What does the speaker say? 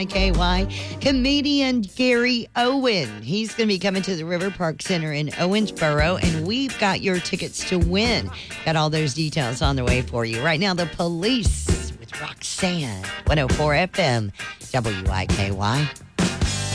KY, comedian Gary Owen. He's going to be coming to the River Park Center in Owensboro, and we've got your tickets to win. Got all those details on the way for you. Right now, The Police with Roxanne, 104 FM, WIKY.